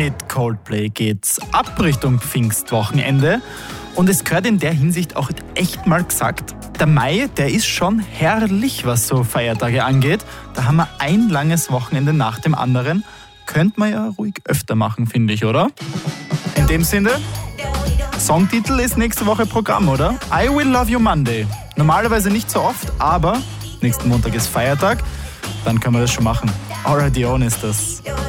Mit Coldplay geht's ab Richtung Pfingstwochenende. Und es gehört in der Hinsicht auch echt mal gesagt, der Mai, der ist schon herrlich, was so Feiertage angeht. Da haben wir ein langes Wochenende nach dem anderen. Könnte man ja ruhig öfter machen, finde ich, oder? In dem Sinne, Songtitel ist nächste Woche Programm, oder? I Will Love You Monday. Normalerweise nicht so oft, aber nächsten Montag ist Feiertag. Dann können wir das schon machen. Already On ist das.